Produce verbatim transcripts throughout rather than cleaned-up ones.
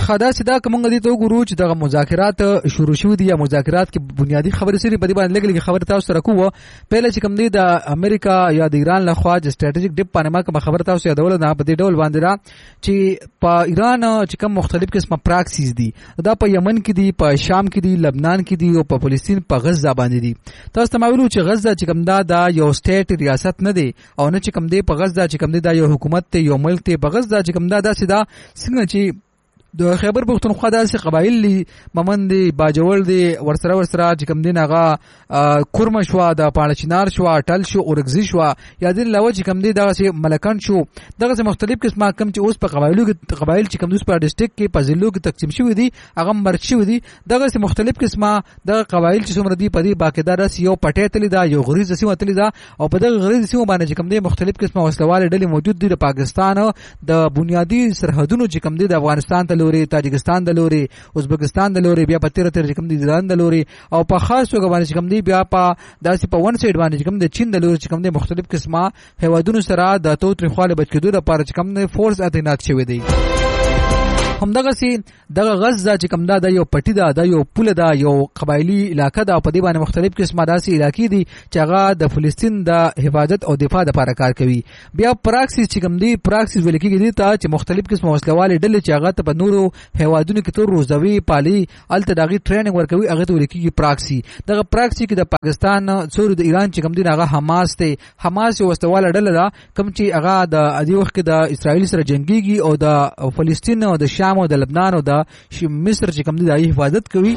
خاصه سدا کومه دي ته ګورو چې دغه مذاکرات شروع شو دي یا مذاکرات کې بنیادی خبرې سری په دې باندې لګلې خبر تاسو سره کوو پهله چې کوم دي د امریکا یا د ایران له خوا د سټریټیجیک ډیپ پانما کوم خبر تاسو یادول نه په دې ډول باندې را چې په ایران چې کوم مختلف قسمه پراکسیز دي دا په یمن کې دي په شام کې دي لبنان کې دي او په فلسطین په غزه باندې دي تاسو ته معلومه چې غزه چې کوم دا د یو سټیټ ریاست نه دی او نه چې کوم دی په غزه چې کوم دی دا یو حکومت ته یو ملک ته په غزه چې کوم دا داسې دا څنګه چې د خیبر پختونخوا داسې قبایل دي ممن دي باجوړ دي ورسره ورسره چې کوم دین هغه کورم شو د پاړچینار شو ټل شو اورګزی شو یا دین لوه چې کوم دي دغه ملکان شو دغه مختلف قسمه کم چې اوس په قبایلو کې قبایل چې کوم دوس په ډیسټریکټ کې په ضلعو کې تقسیم شوی دي هغه مرچ شوی دي دغه مختلف قسمه د قبایل چې څومره دي په دې باقاعده رس یو پټه تلی دا یو غریز سیمه تلی دا او په دغه غریز سیمه باندې چې کوم دي مختلف قسمه وسلواله ډلې موجود دي د پاکستان د بنیادی سرحدونو چې کوم دي د افغانستان ته لوري تاجکستان د لوري ازبکستان د لوري بیا په تیر تیر کوم دي ایران د لوري او په خاص توګه باندې کوم دي بیا په داسې په ون سایډ باندې کوم د چین د لوري کوم دي مختلف قسمه هوادونو سره د توتري خاله بچکدو لپاره کوم دي فورس اعتماد شوی دی همدغه سي دغه غزه چې کوم دا د یو پټی دا د یو پوله دا یو قبایلی علاقہ دا په دې باندې مختلف قسمه داسې علاقې دي چې هغه د فلسطین د حفاظت او دفاع لپاره کار کوي بیا پراکسیس چې کوم دي پراکسیس ویل کېږي دي ته چې مختلف قسمه وسلواله ډلې چې هغه ته په نورو هوادونو کې تور روزوي پالي الته دغه ټریننګ ورکوي هغه ته ویل کېږي پراکسی دغه پراکسی کې د پاکستان څور د ایران چې کوم دي هغه حماس ته حماس یو وسلواله ډله دا کوم چې هغه د ادي وخت کې د اسرایل سره جنگيږي او د فلسطین او د شام او د لبنان او د مصر چې کوم دي د حفاظت کوي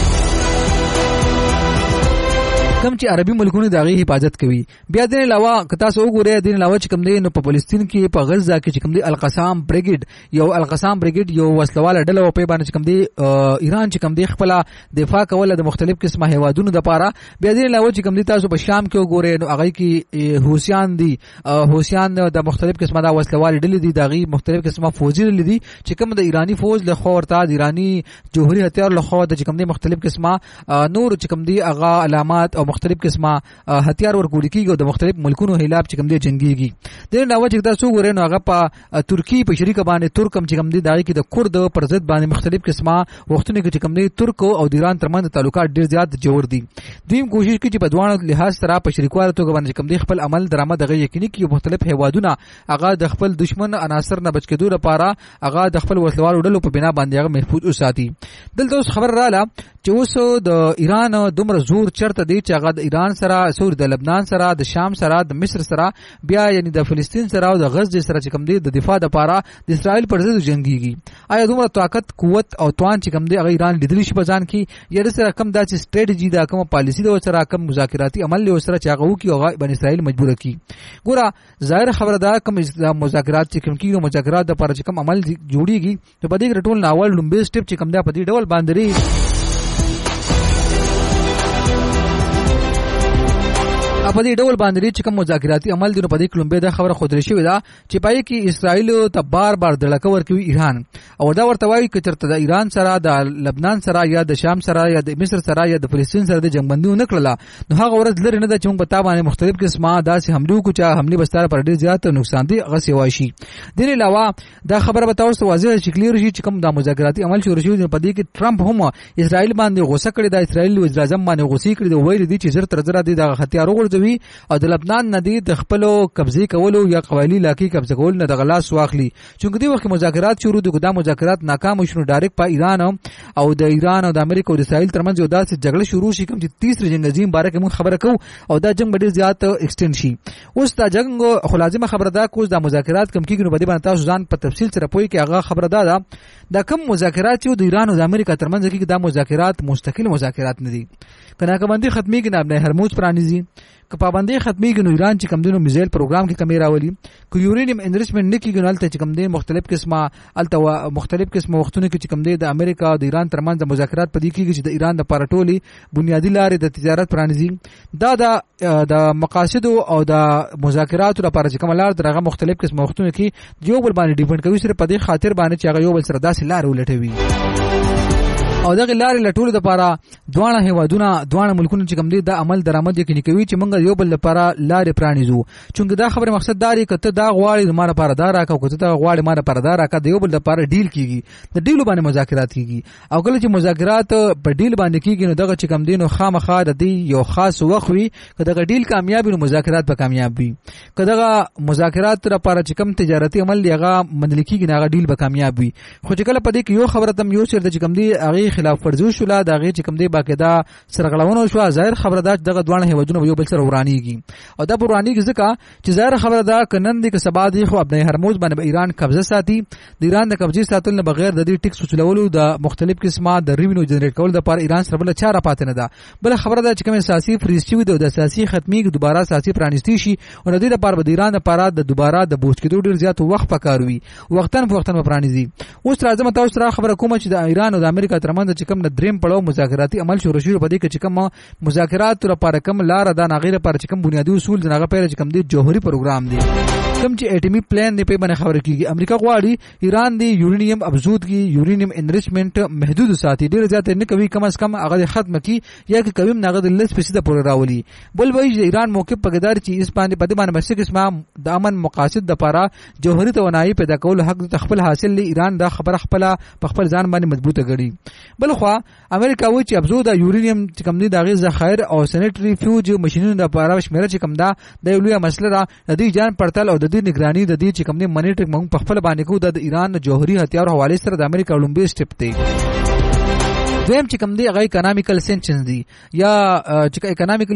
کم چې عربي ملکونو دغه حفاظت کوي بیا د علاوه کتا سو ګوره د علاوه چې کوم دی نو په فلسطین کې په غزه کې چې کوم دی القسام بریګیډ یو القسام بریګیډ یو وسلواله ډله او په باندې چې کوم دی ایران چې کوم دی خپل دفاع کوله د مختلف قسمه هوادونو د پاره بیا د علاوه چې کوم دی تاسو په شام کې ګوره نو هغه کې حوثیان دي حوثیان د مختلف قسمه د وسلواله ډلې دي دغه مختلف قسمه فوجي ډلې دي چې کوم د ایرانی فوج له خوا ورته د ایرانی جوهري هتیار له خوا د چې کوم دی مختلف قسمه نور چې کوم دی هغه علامات او مختلف قسمه هتیار ورکول کیږي او د مختلف ملکونو خلاف چې کوم دي جنگيږي د علاوه چې تاسو ګورئ نو هغه په ترکی په شریک باندې ترکم چې کوم دي دای کې د کورد پر ضد باندې مختلف قسمه وختونه کې چې کوم دي ترک او د ایران ترمنځ تعلقات ډیر زیات جوړ دي دوی کوشش کوي چې په دوه لحاظ سره په شریکوالو توګه باندې کوم دي خپل عمل درآمد غي یقیني کې مختلف هوادونه هغه د خپل دشمن عناصر نه بچ کېدو لپاره هغه د خپل وسلوالو ډلو په بنا باندې هغه محفوظ وساتي دلته اوس خبر رااله چې اوس د ایران دومره زور چرته دی چې هغه د ایران سره سور د لبنان سره د شام سره د مصر سره بیا یعنی د فلسطین سره او د غزه سره چې کوم دی د دفاع لپاره د اسرائیل پر ضد جنگيږي آیا دومره طاقت قوت او توان چې کوم دی هغه ایران لیدلی شي بزان کې یا د سره کم داسې سټریټجی دا کوم پالیسی د سره کم مذاکراتی عمل له سره چې هغه وکي او بن اسرائیل مجبور کی ګوره ظاهر خبره دا کوم مذاکرات چې کوم کیږي مذاکرات د پر چې کوم عمل جوړیږي ته په دې رټول ناول لومبي سټپ چې کوم دا په دې ډول باندې په دې ډول باندې چې کوم مذاکراتي عمل دی نو په دې کلمبه دا خبره خودري شوې ده چې پای کې اسرائیل ته بار بار دړکه ورکوي ایران او دا ورته وایي چې چرته د ایران سره د لبنان سره یا د شام سره یا د مصر سره یا د فلسطین سره د جنگ بندي ونکړه نو هغه ورځ لري نه د چون په تابانه مختلف قسمه داسې حملو کو چې حمله بستر پر ډیر زیات نقصان دي هغه سیوای شي د دې علاوه دا خبره به تاسو واضح شي کلیر شي چې کوم د مذاکراتي عمل شروع شوی په دې کې ټرمپ هم اسرائیل باندې غوسه کړی د اسرائیل وزیر اعظم باندې غوسه کړی د ویل دي چې زر تر زر دي د هتیار وګرځوي او د لبنان ندی د خپل قبضه کولو یا قبایلی علاقې قبضه کول نه د غلاس واخلي چې د وخت مذاکرات شروع دي ګدام مذاکرات ناکام شونه ډایرکټ په ایران او د ایران او د امریکا او د اسرائیل ترمنځ یو داسې جګړه شروع شي کوم چې تیسری جنگ عظیم باره کې مون خبره کو او دا جنگ ډیر زیات ایکسټند شي اوس دا جنگ خو لازمه خبره ده کوز د مذاکرات کم کیږي نو بده باندې تاسو ځان په تفصیل سره پوي کې هغه خبره ده دا کم مذاکرات چې د ایران او د امریکا ترمنځ کې دا مذاکرات مستقل مذاکرات نه دي کنا کمندي ختمي کې نه هرموز پرانیزي که پابندي ختمي کې نو ایران چې کم دینو میزایل پروګرام کې کمی راولي کو یورینیم انریچمنت نه کیږي نو الته چې کم دین مختلف قسمه الته مختلف قسمه وختونه کې چې کم دی د امریکا او د ایران ترمنځ مذاکرات پدې کېږي چې د ایران د پارټولي بنیادی لارې د تجارت پرانیزي دا د د مقاصد او د مذاکرات لپاره چې کوم لار درغه مختلف قسمه وختونه کې یو بل باندې ډیپند کوي سره په دې خاطر باندې چې هغه یو بل سره داسې لار ولټوي او دغه لارې لټول د لپاره دوه هیوادونه دوه ملکونه چې کوم دي د عمل درآمد یقیني کوي چې موږ یو بل لپاره لارې پرانیزو چونګه دا خبره مقصد داري کته دا غواړي د ماره لپاره دا راکا او کته دا غواړي ماره لپاره دا راکا د یو بل لپاره ډیل کیږي د ډیل باندې مذاکرات کیږي او کله چې مذاکرات په ډیل باندې کیږي نو دغه چې کوم دي نو خامخا د دې یو خاص وخت وي کله دغه ډیل کامیاب نو مذاکرات به کامیاب وي کله دغه مذاکرات لپاره چې کوم تجارتي عمل لغه منل کیږي نه ډیل به کامیاب وي خو چې کله په دې کې یو خبره تم یو سر د چې کوم دي هغه خلاف ورزي شو لا دغه چې کوم دي باقاعده سرغړونه شو ظاهر خبره ده دغه دوه هیوادونه یو بل سره ورانیږي او دا ورانیږي ځکه چې ظاهر خبره ده کنن دي که سبا دي خو ابن هرمز باندې ایران قبضه ساتي د ایران د قبضه ساتل نه بغیر د دې ټیکس وسولولو د مختلف قسمه د ریوینیو جنریټ کول د لپاره ایران سره بل چاره پاتې نه ده بل خبره ده چې کوم اساسي فریسټي د اساسي ختمي دوباره اساسي پرانیستی شي او د دې لپاره د ایران لپاره د دوباره د بوج کېدو ډیر زیات وخت پکاروي وختن په وختن پرانیزي اوس راځم تاسو سره خبره کوم چې د ایران او د امریکا ترمنځ چې کوم د دریم پړاو مذاکراتي عمل شروع شوی په دې کې چې کوم مذاکرات لپاره کوم لار ده نه غیر لپاره چې کوم بنیادی اصول دغه پیل چې کوم دي جوهري پروګرام دی کوم چې اټمی پلان دی په باندې خبره کیږي امریکا غواړي ایران دی یورینیم ابزودګي یورینیم انریچمنت محدود ساتي ډیر زیات نه کوي کم از کم هغه ختم کی یا کې کوم نغد لس فیصد پورې راولي بل وایي چې ایران موقف پګدار چې اس باندې په دې باندې بس قسمه د امن مقاصد د لپاره جوهري توانایي پیدا کول حق د خپل حاصل لی ایران د خبره خپل په خپل ځان باندې مضبوطه غړي بل خو امریکا وایي چې ابزود یورینیم چې کوم دي دغه ذخایر او سینټری فیوج ماشينونو د لپاره شمیره چې کوم دا د یو لوی مسله ده د دې جان پړتل او د دې نگرانی د دې چې کوم دي منیټرینګ موږ په خپل باندې کو د ایران جوهري هتیار حواله سره د امریکا لومبي سټپ دی دویم چې کوم دی هغه اکونومیکل سینکشنز دي یا چې اکونومیکل